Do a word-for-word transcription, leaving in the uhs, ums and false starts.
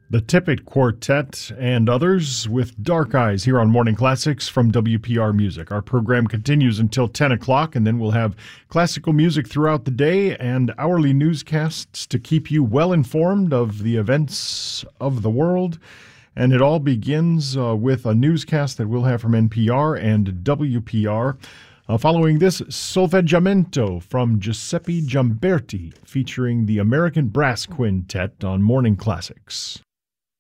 The Tippett Quartet and others with Dark Eyes here on Morning Classics from W P R Music. Our program continues until ten o'clock, and then we'll have classical music throughout the day and hourly newscasts to keep you well informed of the events of the world. And it all begins uh, with a newscast that we'll have from N P R and W P R. Uh, following this, Solfeggiamento from Giuseppe Giamberti, featuring the American Brass Quintet on Morning Classics.